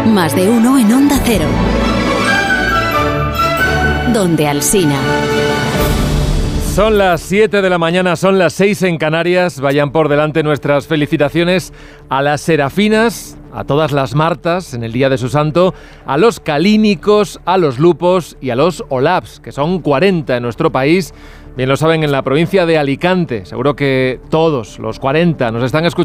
Más de uno en Onda Cero. Donde Alsina. Son las 7 de la mañana, son las 6 en Canarias. Vayan por delante nuestras felicitaciones a las Serafinas, a todas las Martas en el día de su santo, a los Calínicos, a los Lupos y a los Olaps, que son 40 en nuestro país. Bien lo saben, en la provincia de Alicante. Seguro que todos los 40 nos están escuchando